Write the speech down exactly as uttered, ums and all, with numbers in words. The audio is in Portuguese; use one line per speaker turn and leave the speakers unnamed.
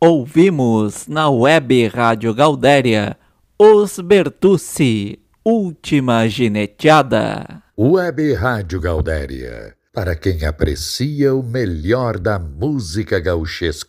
Ouvimos na Web Rádio Gaudéria Os Bertucci, Última Gineteada.
Web Rádio Gaudéria, para quem aprecia o melhor da música gauchesca.